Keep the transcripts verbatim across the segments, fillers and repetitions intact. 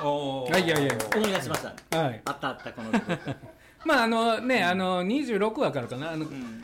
おいやいや思い出しました、 はい、 あったあったこの曲まああのね、あのにじゅうろくわからかな、あの、 うん、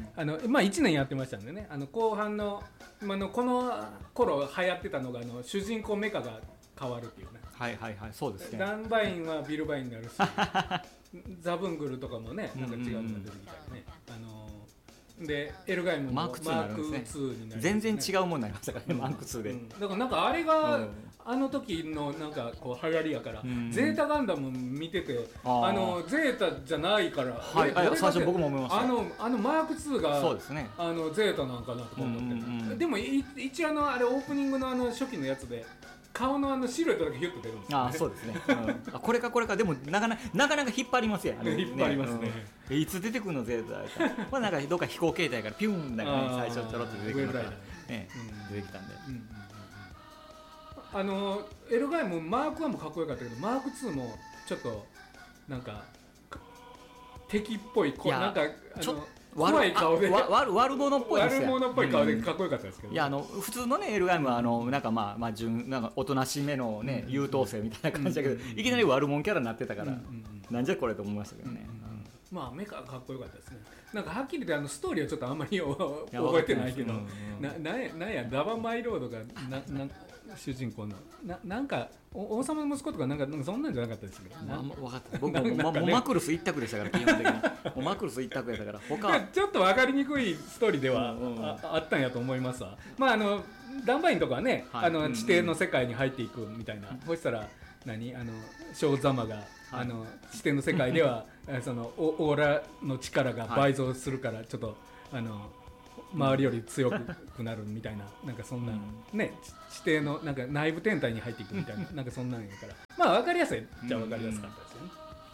あのまあいちねんやってましたんでね、あの後半の、まあ、のこの頃流行ってたのがあの主人公メカが変わるっていうね。 はいはいはい、そうですね。 ダンバインはビルバインになるしザブングルとかもね、なんか違うのが出てきたりね、あのでエルガイムもマークツーになる、 全然違うものになりましたからね、マークツーで、うん、 だからなんかあれが、うん、あの時のなんかこう流行りやから、うん、ゼータガンダム見てて、あのゼータじゃないから、 はい、最初僕も思いました。 あのあのマークツーがそうですね、 あのゼータなんかなとか思って、うんうんうん、でも一応あのあれオープニングのあの初期のやつで顔のあのシルエットだけヒュッと出るんですよね。 ああそうですね、うん、あこれかこれか。でもなかなかなかなか引っ張りますよ、あれ、 ね、引っ張りますね、 うん、いつ出てくるのゼータまあなんかどっか飛行形態からピュンなんか、ね、最初ちょろっと出てくるのから、ね、うん、出てきたんで、うんうんうん、あのエルガイもマークワンもかっこよかったけどマークツーもちょっとなんか敵っぽい、こなんかあの怖い顔で悪悪者っぽいですよ。 悪者っぽい顔でかっこよかったですけど、 いやあの普通のねエルガイムはあのなんかまあまあ純なんかおとなしめのね、うん、優等生みたいな感じだけど、うん、いきなり悪者キャラになってたから、うんうんうん、なんじゃこれと思いましたけどね、うんうんうん、 まあメカかっこよかったですね。なんかはっきり言ってあのストーリーはちょっとあんまり覚えてないけど、うんうん、な, な, やなんやダバマイロードがなな主人公の な, なんか王様の息子とかなんかなんかそんなんじゃなかったですけど、 まあ、分かった僕も、ね、もマクルス一択でしたから基本的にもうマクルス一択やったから他はちょっと分かりにくいストーリーでは あ,、うんうん、あ, あったんやと思いますわ。まああのダンバインとかはね、はい、あの地底の世界に入っていくみたいな、うんうん、そしたら何あのショーザマが、はい、あの地底の世界ではそのオーラの力が倍増するから、はい、ちょっとあの周りより強くなるみたいななんかそんな、うん、ね地底のなんか内部天体に入っていくみたいななんかそんなんやからまあ分かりやすいじゃあ分かりやすかったですよね、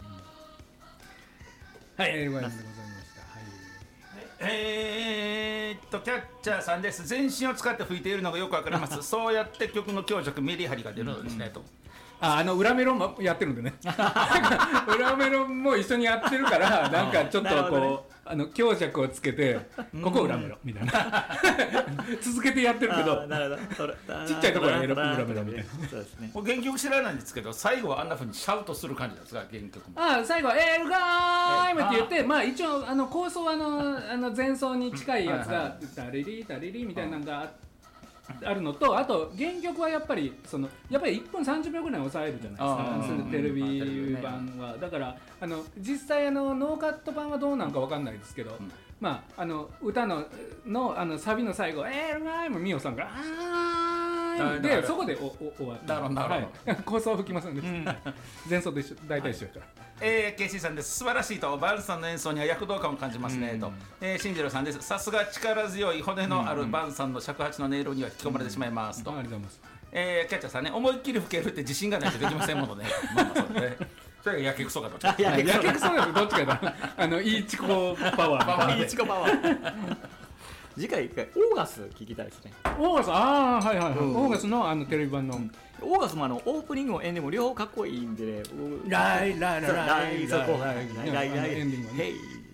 うん、はい、エルガイムでございました。はい、 えーっとキャッチャーさんです。全身を使って吹いているのがよくわかりますそうやって曲の強弱メリハリが出るのですね、うん、とあ, あの裏メロンもやってるんでね裏メロンも一緒にやってるからなんかちょっとこう、ね、あの強弱をつけてここ裏メロンみたいな続けてやってるけどちっちゃいところは裏メロンみたいな。 そうですね、原曲知らないんですけど最後はあんな風にシャウトする感じですか原曲も。 あ最後はエルガイムって言ってまあ一応あの構想はあのあの前奏に近いやつがタリリタリリみたいなのがあってあるのと、あと原曲はやっぱりそのやっぱりいっぷんさんじゅっぷんぐらい抑えるじゃないですか、テレビ版は。だからあの実際あのノーカット版はどうなんかわかんないですけど、うん、まああの歌ののあのサビの最後エルガイムミオさんがあーでそこでおお終わった。 なるほど、はい、 構想は吹きませんでした、うん、前奏で一緒大体一緒やから。 えー、ケイシーさんです。素晴らしいとバンさんの演奏には躍動感を感じますね、うん、と、えー、新次郎さんです。さすが力強い骨のあるバンさんの尺八の音色には引き込まれてしまいますと、うんうん、ありがとうございます。えー、キャッチャーさんね、思いっきり吹けるって自信がないとできませんものねまあまあそうねそれがやけくそかどっちかやけくそだとどっちかだあのイーチコパワーイーチコパワー次回一回オーガス聞きたいですね。 オーガス、ああはいはいはい、うん、オーガスのあのテレビ版の、うん、 オーガスもあのオープニングもエンディングも両方かっこいいんでね。 ライライライライそこライライライエンディングはね。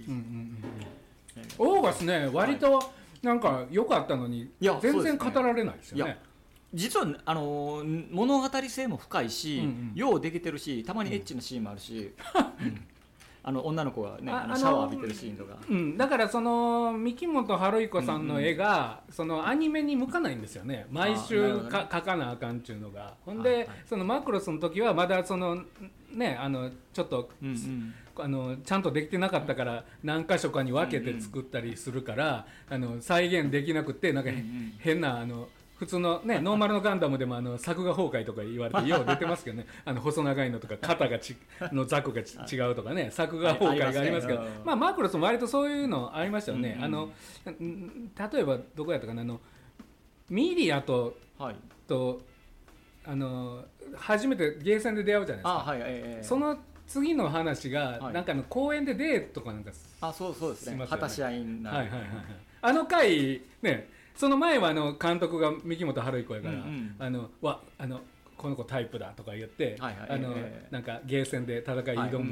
オーガスね割となんか良かったのに全然語られないですよね。 実はあのー、物語性も深いし、うんうん、ようできてるし、たまにエッチなシーンもあるし、うん、あの女の子がねあのシャワー浴びてるシーンとか、 うん、だからその三木本春彦さんの絵が、うんうん、そのアニメに向かないんですよね。毎週か描かなあかんっていうのが。ほんで、はいはい、そのマクロスの時はまだそのねあのちょっと、うんうん、あのちゃんとできてなかったから何箇所かに分けて作ったりするから、うんうん、あの再現できなくてなんか、うんうん、変なあの普通のねノーマルのガンダムでもあの作画崩壊とか言われてよう出てますけどねあの細長いのとか肩がちのザクが違うとかね作画崩壊がありますけど、まあマクロスも割とそういうのありましたよね、うんうん、あの例えばどこやったかなあのミリアと、はい、とあの初めてゲーセンで出会うじゃないですか、はいえー、その次の話が、はい、なんかの公園でデートとかなんかあそうそうですね果たし合いになる、 はいはいはいはい、あの回ねその前はあの監督が三木本春彦やから、うんうん、あのわあのこの子タイプだとか言って、はいはい、あの、えー、なんかゲーセンで戦い挑む、はいうんうん、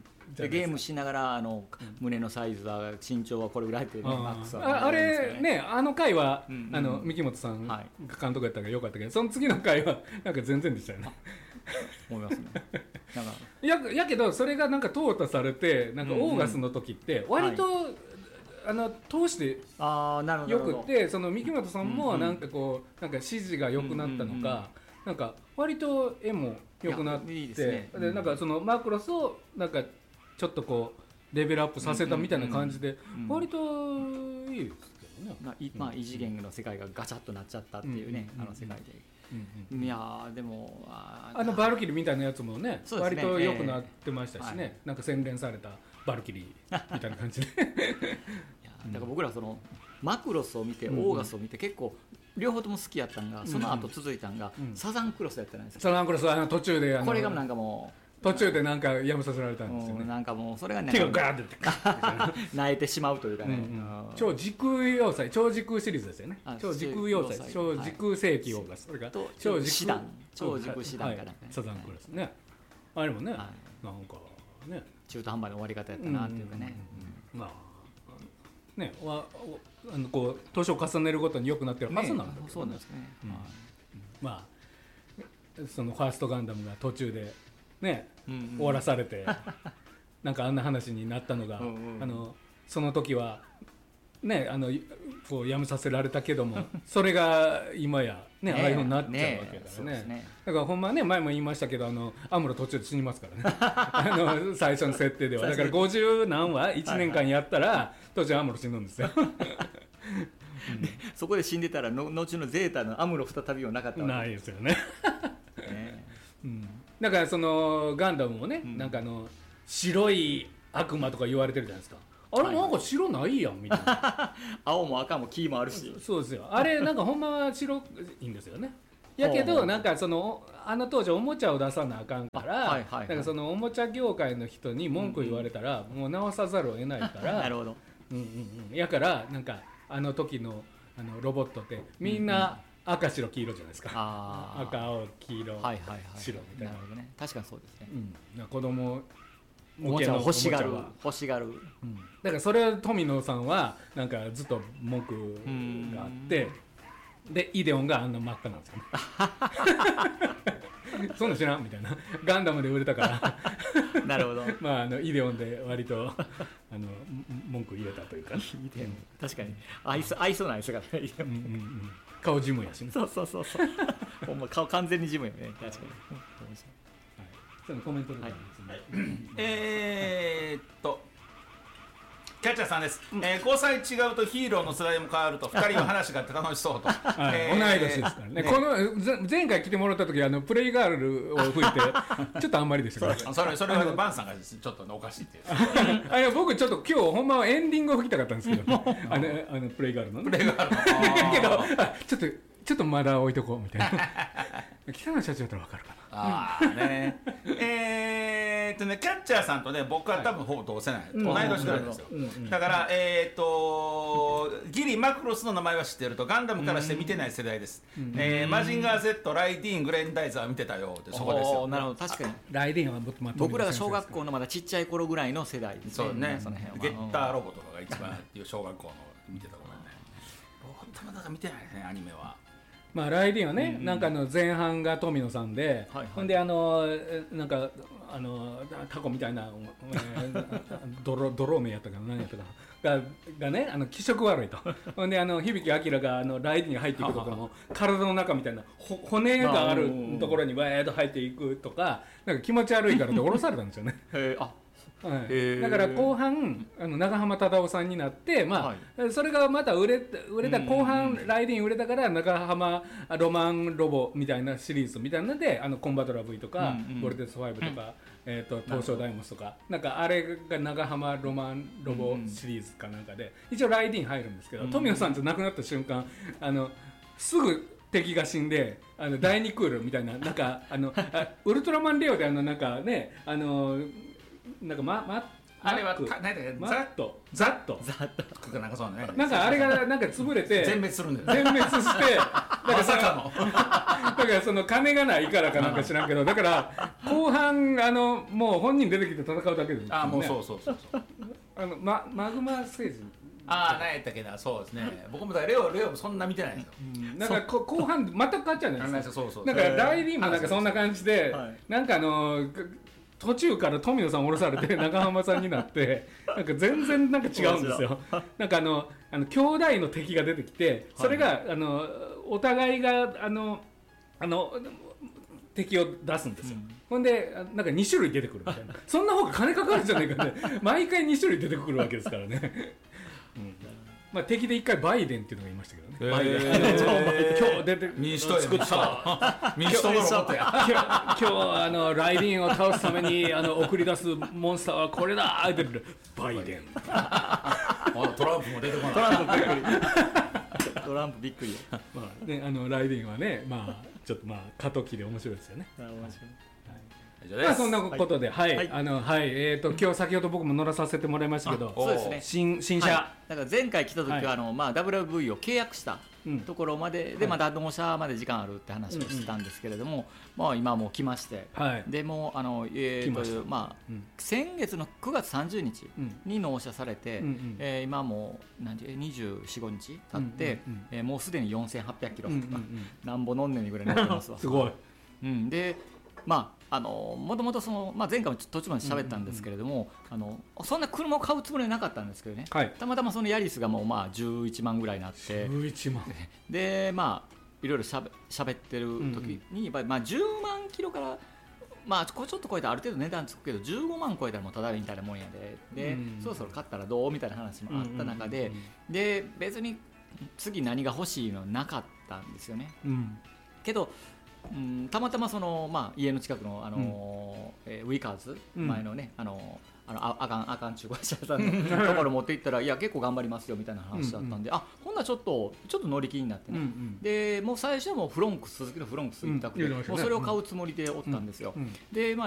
でゲームしながらあの、うん、胸のサイズは身長はこれぐらいって、ね、マックスは、 ね、あ, あれねあの回は、うんうん、あの三木本さんが監督やったからよかったけど、その次の回はなんか全然でしたよね思いますねなんかや, やけどそれがなんか淘汰されてなんかオーガスの時って割と、うんうんはい、あの通してよくってその三木本さんもなんかこうなんか支持が良くなったのか、うんうん、なんか割と絵も良くなっていいですね、でなんかそのマクロスをなんかちょっとこうレベルアップさせたみたいな感じで割といいですけどね、 まあ、まあ異次元の世界がガチャッとなっちゃったっていうね、うんうん、あの世界で、うんうん、いやでも あ, あのバルキリーみたいなやつも ね, ね割と良くなってましたしね、えーはい、なんか洗練されたバルキリーみたいな感じでいやだから僕らそのマクロスを見てオーガスを見て結構両方とも好きやったんが、その後続いたんが、うん、サザンクロスやったじゃないですか。 サザンクロスはあの途中であのこれがなんかもう途中でなんかやめさせられたんですよね。 なんかもうそれがね手がガーッて泣いてしまうというかね、うんうん、 超時空要塞超時空シリーズですよね。超時空要塞超時空世紀オーガス、それが超時空超時空師団かな、 サザンクロスね、あれもね、はい、なんかね中途半端な終わり方やったなっていうかね、 まあね、わあのこう年を重ねるごとに良くなってるはずなんだけど、ね、 そうなんですね、 うんうん、まあそのファーストガンダムが途中でね、うんうん、終わらされてなんかあんな話になったのが、うんうん、あのその時はねあのこうやめさせられたけどもそれが今やね、ねああいう風になっちゃうわけだから ね, ね, ねだからほんまね前も言いましたけどあのアムロ途中で死にますからねあの最初の設定ではだからごじゅう何話いちねんかんやったら、はいはい、途中アムロ死ぬんですよでそこで死んでたらの後のゼータのアムロ再びはなかったわけないですよねね、うん、だからそのガンダムもね、うん、なんかあの白い悪魔とか言われてるじゃないですか。あれなんか白ないやんみたいな青も赤も黄もあるしそうですよ。あれなんかほんまは白いんですよね。やけどなんかそのあの当時おもちゃを出さなあかんから、はいはいはい、なんかそのおもちゃ業界の人に文句言われたら、うんうん、もう直さざるを得ないからなるほど、 うんうんうん、やからなんかあの時のあのロボットってみんな赤白黄色じゃないですか、うんうん、赤青黄色、はいはいはい、白みたいな。 なるほどね、確かにそうですね、 うん、子供おもちゃを欲しがる欲しがる、うん、 だからそれを富野さんはなんかずっと文句があってでイデオンがあんな真っ赤なんですよねそんな知らんみたいなガンダムで売れたからなるほどまああのイデオンで割とあの文句入れたというか、ね、 イデオン確かに愛想愛想ないですからねイデオン、うんうんうん、 顔ジムやしね。 そうそうそうそうほんま顔完全にジムやね確かにコメントで、はい、 えーっとキャッチャーさんです、うんえー、ごさい違うとヒーローの世代も変わるとふたりは話があって楽しそうと、 はいえー、同い年ですからね、ねこの前回来てもらった時あのプレイガールを吹いてちょっとあんまりでしたからそれそれはバンさんがちょっとおかしいってあいや僕ちょっと今日ほんまはエンディングを吹きたかったんですけど、ね、あのあのプレイガールの、ね、 プレイガールのけどちょっとちょっとまだ置いとこうみたいな北野社長だったら分かるかなあねえーっとねキャッチャーさんとね僕は多分ほぼ同世代、はい、同い年ぐらいですよ、うんうん、だからえーっとギリマクロスの名前は知ってるとガンダムからして見てない世代です、うんえー、マジンガー Z ライディーングレンダイザー見てたよってそこですよ。 なるほど確かにライディーンは僕らが小学校のまだちっちゃい頃ぐらいの世代ですね。 そうねその辺はゲッターロボとかが一番っていう小学校の見てた頃ねロボットもなんか見てないですねアニメは。 まあ、ライディーンはね、うんうん、なんかあの前半が富野さんで、はいはい、ほんであのなんかあのタコみたいな、えー、ドロドローメンやったかな何やったかなががねあの気色悪いとほんであの響明があのライディーンに入っていくところも体の中みたいな骨があるところにわーっと入っていくとかなんか気持ち悪いからで降ろされたんですよね。 へあはい、だから後半あの長浜忠夫さんになって、まあはい、それがまた売れ売れた後半、うん、ライディーン売れたから長浜ロマンロボみたいなシリーズみたいなのであのコンバトラ V とか、うんうん、ボルテスファイブとか、うんえー、と東証ダイモスとかなんかあれが長浜ロマンロボシリーズかなんかで、うん、一応ライディーン入るんですけど、うん、富野さんと亡くなった瞬間あのすぐ敵が死んであの第二クールみたいななんかあのあウルトラマンレオであのなんかねあのなんかままあれはた何だっけザッとザッとザッとなんかそうねなんかあれがなんか潰れて全滅するんだよ全滅してだからまさかのだからその金がないからかなんか知らんけどだから後半あのもう本人出てきて戦うだけです、ね、 あもうそうそうそうそうあの、ま、マグマ星人ああ何やったっけな、そうですね僕もだレオレオもそんな見てないですよ、 うん、なんかこ後半全く変わっちゃうんじゃないですか。 そうそうだからライリーもなんかそんな感じで、はい、なんかあの途中から富野さん降ろされて中浜さんになってなんか全然なんか違うんですよなんかあのあの兄弟の敵が出てきてそれが、はい、あのお互いがあのあの敵を出すんですよ、うん、ほんでなんかに種類出てくるみたいなそんな方が金かかるんじゃないかって毎回に種類出てくるわけですからね、うんまあ、敵で一回バイデンっていうのがいましたけどね、えー、バイデン、えー、今日出て民主党作った民主党のロボットや今日今日あのライディンを倒すためにあの送り出すモンスターはこれだーって出てるバイデンあトランプも出てこないトランプびっくりトランプびっくりまあね、あのライディンはねまあちょっとまあ過渡期で面白いですよね。面白い。まあそんなことで、はい、はい、あのはい、えっ、ー、と今日先ほど僕も乗らさせてもらいましたけど、 そうですね。 新新車、はい、だから前回来た時は、はい、あのまあ ダブリューブイ を契約したところまで、うん、でまだ納車まで時間あるって話をしたんですけれども、うんうん、まあ今もう来まして、はい、でもあのえっ、ー、とまあ、うん、先月のくがつさんじゅうにちに納車されて、うんうん、えー、今もう何てにじゅうよん、ごにち経って、うんうんうん、えー、もうすでによんせんはっぴゃくキロとか、うんうんうん、なんぼ飲んでんぐらいになってますわ。 すごい。 うん、でまああのもともとその、まあ、前回も途中まで喋ったんですけれども、うんうんうん、あのそんな車を買うつもりはなかったんですけどね、はい、たまたまそのヤリスがもうまあじゅういちまんぐらいになってじゅういちまんでまあいろいろしゃべ喋ってる時に、うんうん、まあ、じゅうまんキロからまあこれちょっと超えたらある程度値段つくけどじゅうごまん超えたらもうただみたいなもんやでで、うん、そろそろ買ったらどうみたいな話もあった中で、うんうんうんうん、で別に次何が欲しいのなかったんですよね、うん、けどうん、たまたまその、まあ、家の近くの、あのーうんえー、ウィカーズ、うん、前のね、あのー、あのああかんあかん中古車さんのところ持って行ったらいや結構頑張りますよみたいな話だったんで、うんうん、あほんならちょっとちょっと乗り気になってね、うんうん、でもう最初はもうフロンクス鈴木のフロンクス一択で、うん、もうそれを買うつもりでおったんですよ、うんうん、でまあ